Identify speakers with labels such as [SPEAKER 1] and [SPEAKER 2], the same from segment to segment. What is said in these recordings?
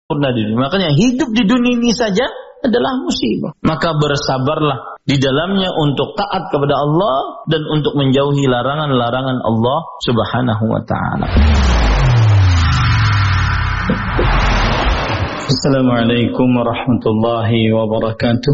[SPEAKER 1] di dunia. Makanya hidup di dunia ini saja adalah musibah. Maka bersabarlah di dalamnya untuk taat kepada Allah dan untuk menjauhi larangan-larangan Allah Subhanahu wa taala. Assalamualaikum warahmatullahi wabarakatuh.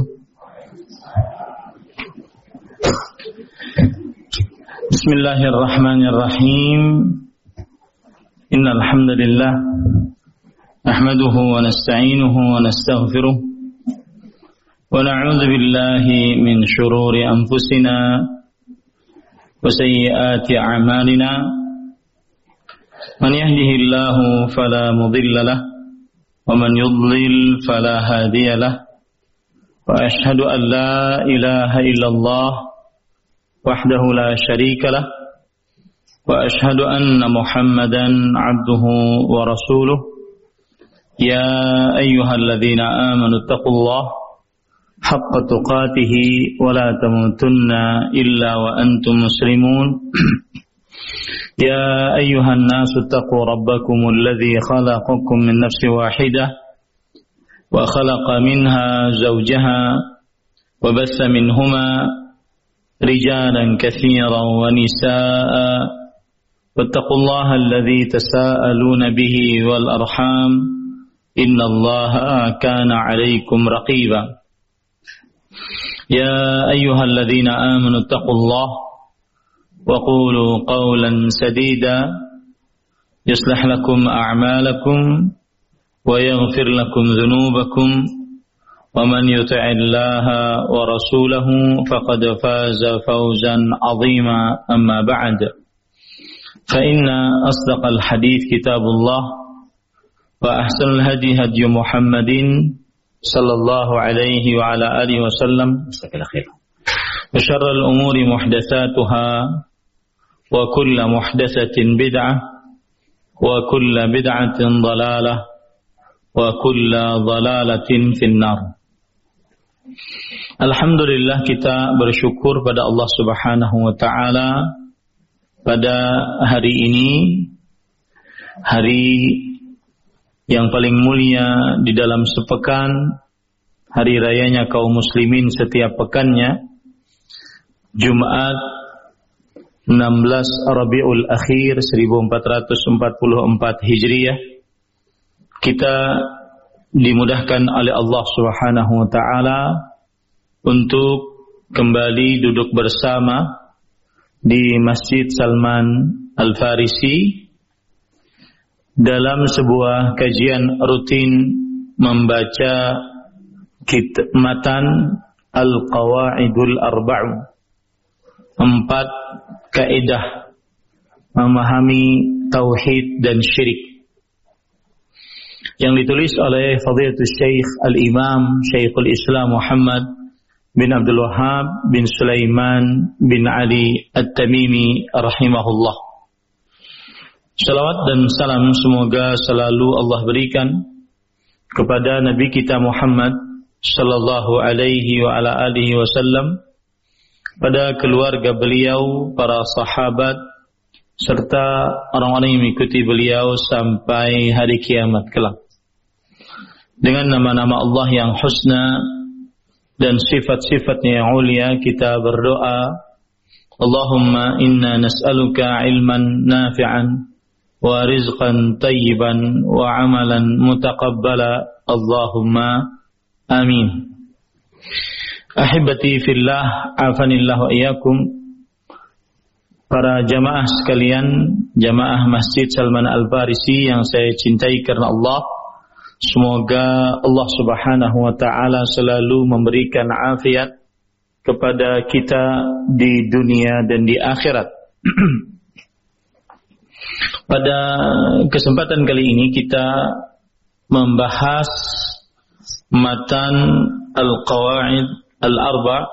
[SPEAKER 1] Bismillahirrahmanirrahim. Innal hamdalillah nahmaduhu wa nasta'inuhu wa nastaghfiruh wa na'udzu billahi min shururi anfusina wa sayyiati a'malina. Man yahdihillahu fala mudilla lahu wa man yudlil fala hadiya lahu. Wa ashhadu an la ilaha illallah wahdahu la syarika lahu wa ashhadu anna Muhammadan 'abduhu wa rasuluh. Ya ayyuhalladzina amanu taqullaha haqqa tuqatih wa la tamutunna illa wa antum muslimun. Ya ayyuhan nasu taqu rabbakumul ladzi khalaqakum min nafsin wahidah wa khalaqa minha zawjaha wa bassa minhuma rijalan katsiran wa nisaa'a wattaqullaha alladzi tasaaluna bihi wal arham innallaha kana 'alaikum raqiba. Ya ayyuhalladzina amanu taqullaha wa qulu qawlan sadida yuslih lakum a'malakum wa yaghfir lakum dhunubakum wa man yuti'illaha wa rasulahu faqad faza fawzan 'azima. Amma ba'd, fa inna asdaqal hadits kitabullah wa ahsanul hadi hadi Muhammadin sallallahu alaihi wa ala alihi wasallam. Wa syarrul umuri muhdatsatuha wa kullu muhdatsatin bid'ah wa kullu bid'atin dhalalah wa kullu dhalalatin finnar. Alhamdulillah, kita bersyukur pada Allah Subhanahu wa taala pada hari ini, hari yang paling mulia di dalam sepekan, hari rayanya kaum muslimin setiap pekannya, Jumat 16 Rabiul Akhir 1444 Hijriah. Kita dimudahkan oleh Allah Subhanahu wa taala untuk kembali duduk bersama di Masjid Salman Al-Farisi dalam sebuah kajian rutin membaca matan Al-Qawaidul Arba'u, 4 kaidah memahami tauhid dan syirik, yang ditulis oleh Fadilatul Syekh Al-Imam Syekhul Islam Muhammad bin Abdul Wahhab bin Sulaiman bin Ali At-Tamimi rahimahullah. Salawat dan salam semoga selalu Allah berikan kepada Nabi kita Muhammad sallallahu alaihi wa ala alihi wasallam, pada keluarga beliau, para sahabat, serta orang-orang yang mengikuti beliau sampai hari kiamat kelak. Dengan nama-nama Allah yang husna dan sifat-sifatnya yang ulia, kita berdoa, Allahumma inna nas'aluka ilman nafi'an wa rizqan tayyiban wa amalan mutaqabbala. Allahumma amin. Ahibati fillah, afanillah wa iyyakum. Para jamaah sekalian, jamaah Masjid Salman Al-Farisi yang saya cintai karena Allah, semoga Allah Subhanahu wa taala selalu memberikan afiat kepada kita di dunia dan di akhirat. Pada kesempatan kali ini kita membahas matan Al-Qawaid Al-Arba',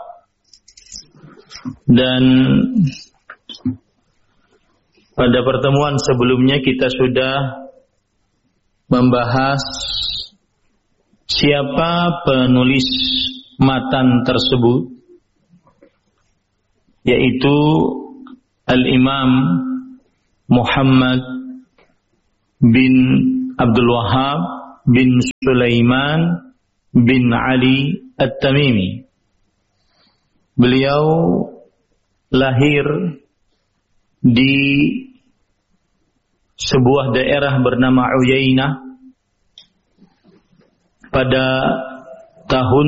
[SPEAKER 1] dan pada pertemuan sebelumnya kita sudah membahas siapa penulis matan tersebut, yaitu Al-Imam Muhammad bin Abdul Wahhab bin Sulaiman bin Ali At-Tamimi. Beliau lahir di sebuah daerah bernama Uyainah pada tahun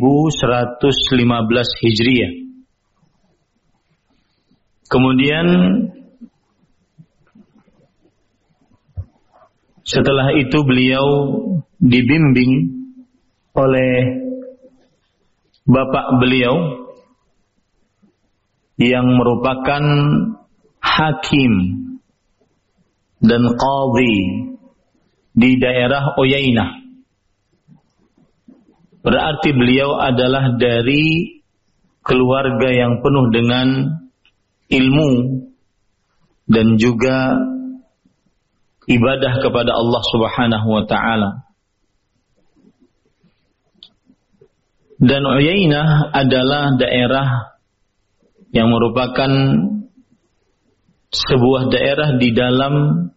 [SPEAKER 1] 1115 Hijriah. Kemudian setelah itu beliau dibimbing oleh bapak beliau yang merupakan hakim dan qadhi di daerah Uyainah. Berarti beliau adalah dari keluarga yang penuh dengan ilmu dan juga ibadah kepada Allah Subhanahu wa ta'ala. Dan Uyainah adalah daerah yang merupakan sebuah daerah di dalam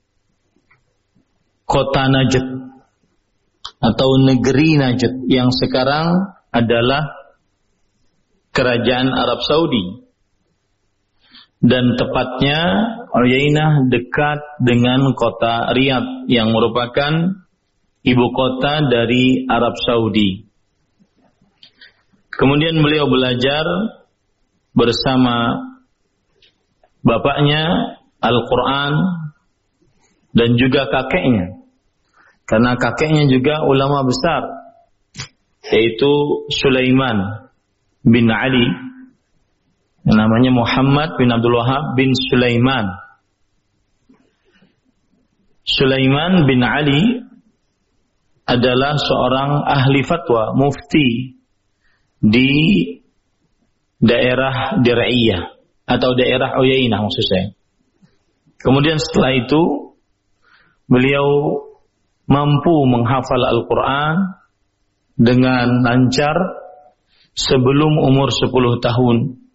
[SPEAKER 1] kota Najd atau negeri Najd yang sekarang adalah kerajaan Arab Saudi. Dan tepatnya Uyainah dekat dengan kota Riyadh yang merupakan ibu kota dari Arab Saudi. Kemudian beliau belajar bersama bapaknya Al-Quran dan juga kakeknya. Karena kakeknya juga ulama besar, yaitu Sulaiman bin Ali, yang namanya Muhammad bin Abdul Wahab bin Sulaiman. Sulaiman bin Ali adalah seorang ahli fatwa, mufti di daerah Dir'iyah atau daerah Uyainah maksud saya. Kemudian setelah itu beliau mampu menghafal Al-Quran dengan lancar sebelum umur 10 tahun.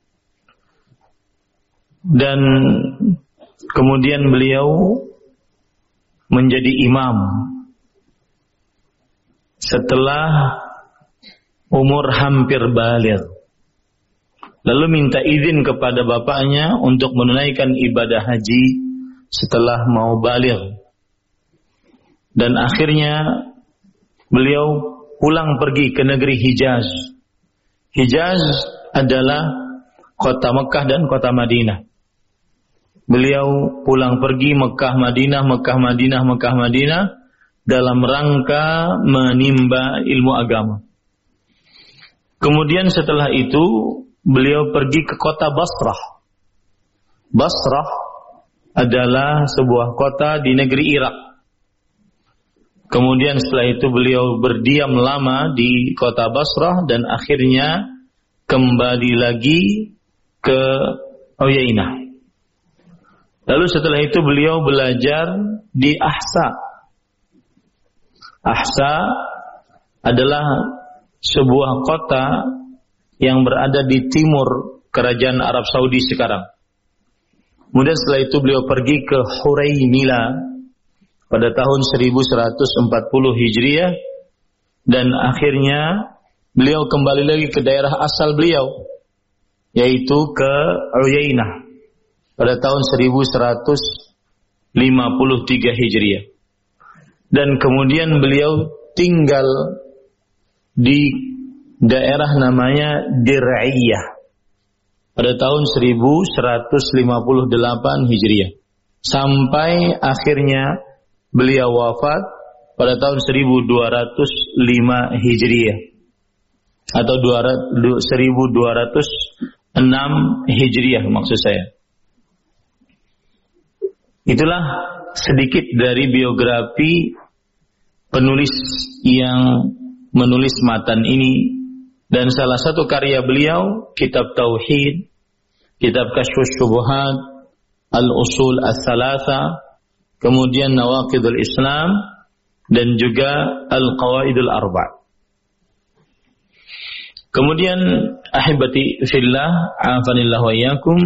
[SPEAKER 1] Dan kemudian beliau menjadi imam setelah umur hampir baligh. Lalu minta izin kepada bapaknya untuk menunaikan ibadah haji setelah mau baligh. Dan akhirnya beliau pulang pergi ke negeri Hijaz. Hijaz adalah kota Mekah dan kota Madinah. Beliau pulang pergi Mekah Madinah, Mekah Madinah, Mekah Madinah dalam rangka menimba ilmu agama. Kemudian setelah itu beliau pergi ke kota Basrah. Basrah adalah sebuah kota di negeri Irak. Kemudian setelah itu beliau berdiam lama di kota Basrah dan akhirnya kembali lagi ke Uyainah. Lalu setelah itu beliau belajar di Ahsa. Ahsa adalah sebuah kota yang berada di timur kerajaan Arab Saudi sekarang. Kemudian setelah itu beliau pergi ke Huraymila pada tahun 1140 Hijriah dan akhirnya beliau kembali lagi ke daerah asal beliau, yaitu ke Uyainah pada tahun 1153 Hijriah. Dan kemudian beliau tinggal di daerah namanya Dir'iyah pada tahun 1158 Hijriah. Sampai akhirnya beliau wafat pada tahun 1205 Hijriah atau 1206 Hijriah maksud saya. Itulah sedikit dari biografi penulis yang menulis matan ini, dan salah satu karya beliau kitab Tauhid, kitab Kashfus Syubuhat, Al-Usul Ats-Tsalatsa, kemudian Nawaqidul Islam dan juga Al-Qawaidul Arba'. Kemudian ahibati fillah, afanillah wa iyyakum,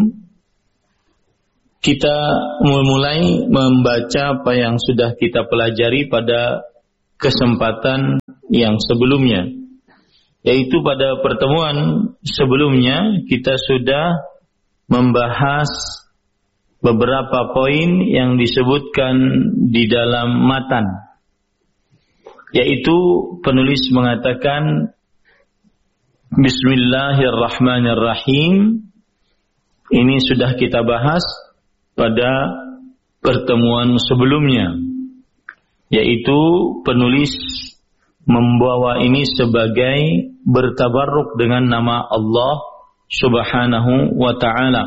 [SPEAKER 1] kita mulai membaca apa yang sudah kita pelajari pada kesempatan yang sebelumnya, yaitu pada pertemuan sebelumnya kita sudah membahas beberapa poin yang disebutkan di dalam matan, yaitu penulis mengatakan Bismillahirrahmanirrahim. Ini sudah kita bahas pada pertemuan sebelumnya, yaitu penulis membawa ini sebagai bertabarruk dengan nama Allah Subhanahu wa ta'ala.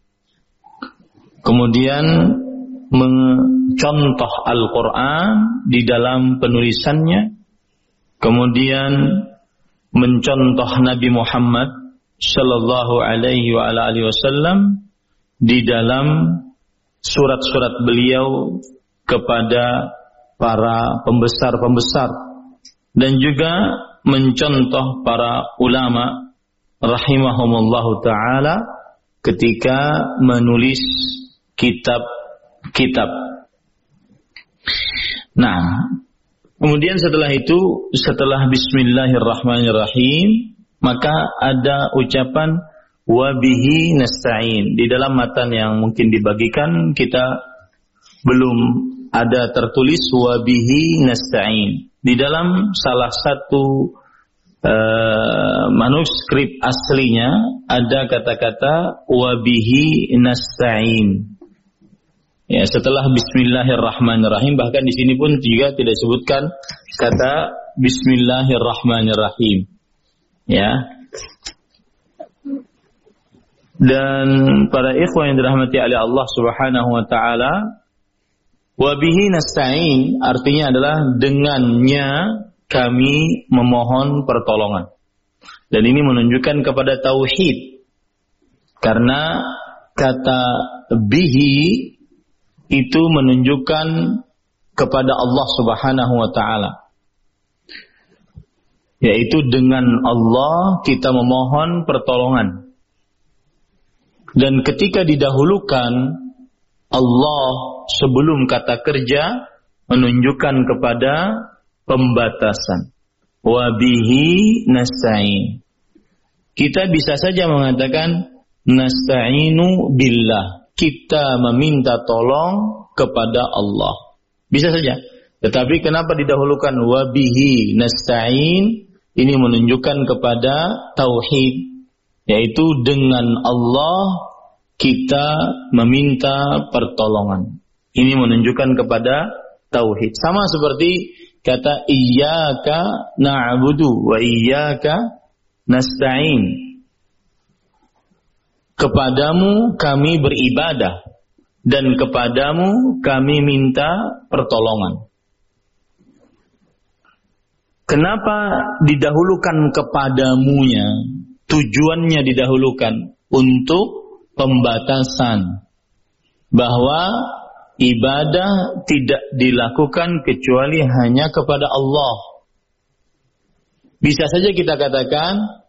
[SPEAKER 1] Kemudian mencontoh Al-Quran di dalam penulisannya, kemudian mencontoh Nabi Muhammad sallallahu alaihi wa alihi wasallam di dalam surat-surat beliau kepada para pembesar-pembesar, dan juga mencontoh para ulama rahimahumullahu ta'ala ketika menulis kitab-kitab. Nah, kemudian setelah itu, setelah Bismillahirrahmanirrahim, maka ada ucapan wabihi nasta'in. Di dalam matan yang mungkin dibagikan kita belum ada tertulis wabihi nasta'in. Di dalam salah satu manuskrip aslinya ada kata-kata wabihi nasta'in. Ya, setelah Bismillahirrahmanirrahim, bahkan di sini pun juga tidak disebutkan kata Bismillahirrahmanirrahim. Ya. Dan para ikhwan yang dirahmati oleh Allah Subhanahu wa taala, wa bihi nasta'in artinya adalah dengannya kami memohon pertolongan. Dan ini menunjukkan kepada tauhid. Karena kata bihi itu menunjukkan kepada Allah Subhanahu wa taala. Yaitu dengan Allah kita memohon pertolongan. Dan ketika didahulukan Allah sebelum kata kerja, menunjukkan kepada pembatasan. Wa bihi nasta'in. Kita bisa saja mengatakan nasta'inu billah. Kita meminta tolong kepada Allah. Bisa saja. Tetapi kenapa didahulukan wa bihi nasta'in? Ini menunjukkan kepada tauhid, yaitu dengan Allah kita meminta pertolongan. Ini menunjukkan kepada tauhid. Sama seperti kata iyyaka na'budu wa iyyaka nasta'in. Kepadamu kami beribadah dan kepadamu kami minta pertolongan. Kenapa didahulukan kepadamunya? Tujuannya didahulukan untuk pembatasan bahwa ibadah tidak dilakukan kecuali hanya kepada Allah. Bisa saja kita katakan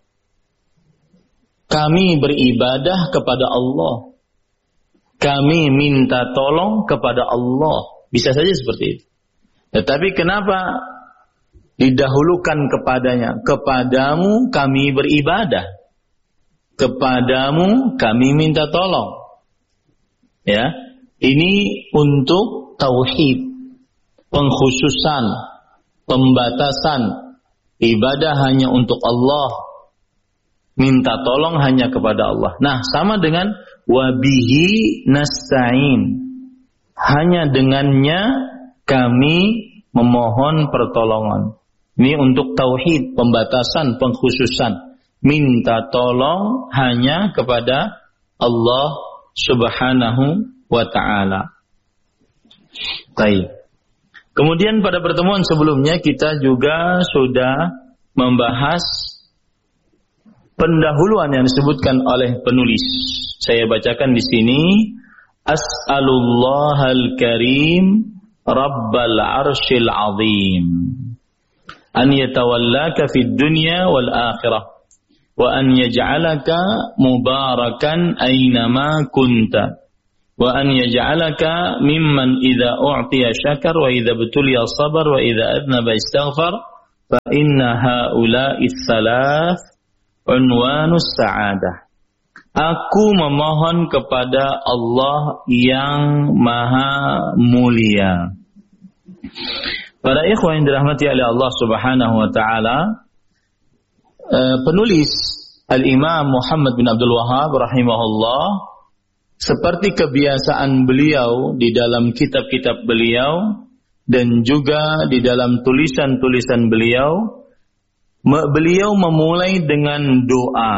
[SPEAKER 1] kami beribadah kepada Allah, kami minta tolong kepada Allah. Bisa saja seperti itu. Tetapi kenapa didahulukan kepadanya? Kepadamu kami beribadah, kepadamu kami minta tolong. Ya, ini untuk tauhid, pengkhususan, pembatasan. Ibadah hanya untuk Allah, minta tolong hanya kepada Allah. Nah, sama dengan wabihi nasta'in. Hanya dengannya kami memohon pertolongan. Ini untuk tauhid, pembatasan, pengkhususan. Minta tolong hanya kepada Allah Subhanahu wa ta'ala. Baik. Kemudian pada pertemuan sebelumnya kita juga sudah membahas pendahuluan yang disebutkan oleh penulis. Saya bacakan di sini. As'alullahal karim rabbal arshil azim an yatawallaka fid dunya wal akhirah wa an yaj'alaka mubarakan aynama kunta wa an yaj'alaka mimman idza u'tiya syakar wa idza butuliya sabar wa idza adnaba istaghfar fa inna haula'i tsalath unwanus sa'adah. Aku memohon kepada Allah yang Maha Mulia. Para ikhwan yang dirahmati oleh Allah Subhanahu wa taala, penulis Al-Imam Muhammad bin Abdul Wahhab rahimahullah, seperti kebiasaan beliau di dalam kitab-kitab beliau dan juga di dalam tulisan-tulisan beliau, beliau memulai dengan doa.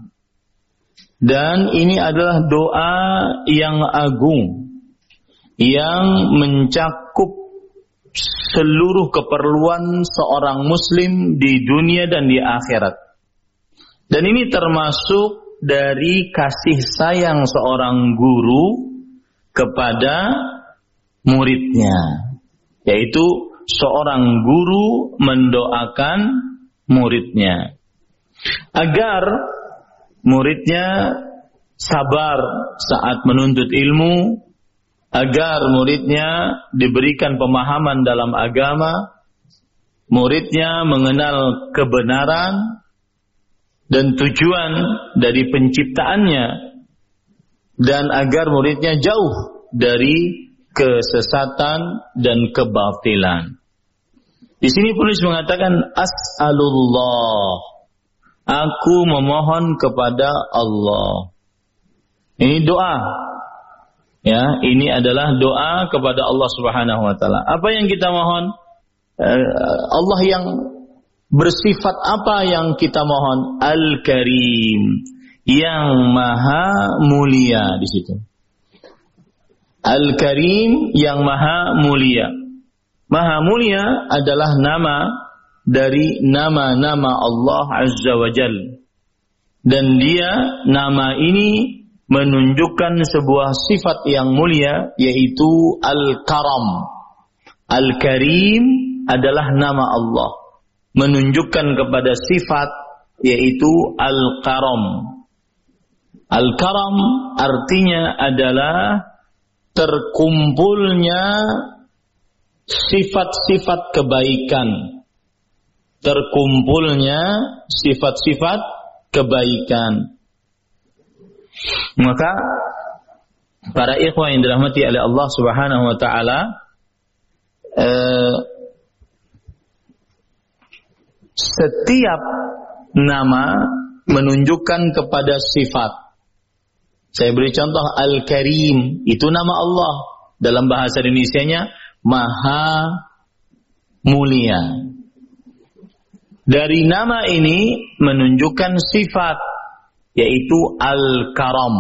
[SPEAKER 1] Dan ini adalah doa yang agung, yang mencakup seluruh keperluan seorang muslim di dunia dan di akhirat. Dan ini termasuk dari kasih sayang seorang guru kepada muridnya, yaitu seorang guru mendoakan muridnya agar muridnya sabar saat menuntut ilmu, agar muridnya diberikan pemahaman dalam agama, muridnya mengenal kebenaran dan tujuan dari penciptaannya, dan agar muridnya jauh dari kesesatan dan kebatilan. Di sini penulis mengatakan as'alullah, aku memohon kepada Allah. Ini doa. Ya, ini adalah doa kepada Allah Subhanahu wa taala. Apa yang kita mohon? Allah yang bersifat apa yang kita mohon? Al-Karim, yang Maha Mulia di situ. Al-Karim, yang Maha Mulia. Maha Mulia adalah nama dari nama-nama Allah Azza wa Jal. Dan dia, nama ini menunjukkan sebuah sifat yang mulia, yaitu Al-Karam. Al-Karim adalah nama Allah, menunjukkan kepada sifat, yaitu Al-Karam. Al-Karam artinya adalah terkumpulnya sifat-sifat kebaikan, terkumpulnya sifat-sifat kebaikan. Maka para ikhwan yang dirahmati oleh Allah Subhanahu wa taala, setiap nama menunjukkan kepada sifat. Saya beri contoh, Al-Karim itu nama Allah, dalam bahasa Indonesianya Maha Mulia. Dari nama ini menunjukkan sifat, yaitu Al-Karam,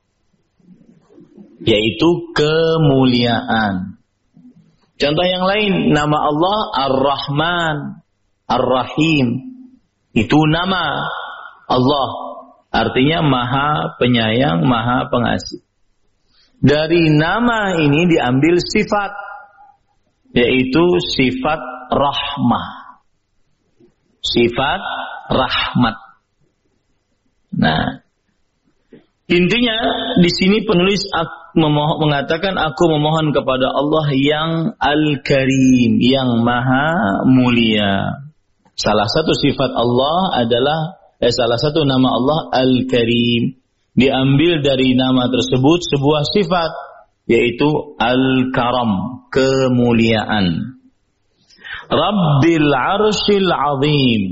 [SPEAKER 1] yaitu kemuliaan. Contoh yang lain, nama Allah Ar-Rahman, Ar-Rahim, itu nama Allah, artinya Maha Penyayang, Maha Pengasih. Dari nama ini diambil sifat, yaitu sifat rahmah, sifat rahmat. Nah, intinya di sini penulis mengatakan aku memohon kepada Allah yang Al-Karim, yang Maha Mulia. Salah satu sifat Allah adalah salah satu nama Allah Al-Karim. Diambil dari nama tersebut sebuah sifat, yaitu Al-Karam, kemuliaan. Rabbil Arsyil Azim,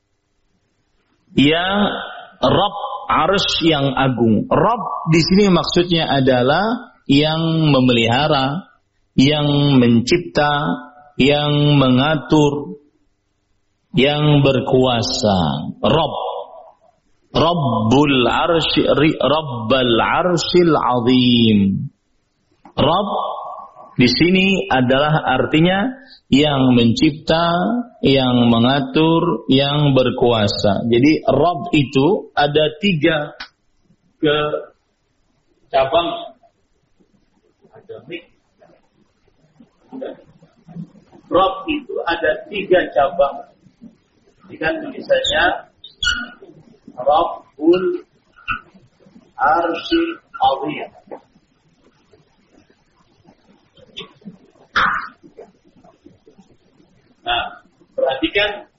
[SPEAKER 1] yang Rabb Arsy yang agung. Rabb di sini maksudnya adalah yang memelihara, yang mencipta, yang mengatur, yang berkuasa. Rabb, Rabbul Arsy, Rabbal Arsyil Azim. Rabb di sini adalah artinya yang mencipta, yang mengatur, yang berkuasa. Jadi Rabb itu ada 3 cabang. Rabb itu ada 3 cabang. Ini kan tulisannya Rabbul Arsyil Azim.
[SPEAKER 2] Nah, perhatikan